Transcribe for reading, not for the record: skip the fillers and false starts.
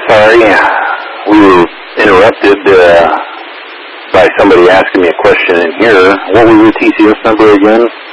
sorry. We were interrupted by somebody asking me a question in here. What was your TCS number again?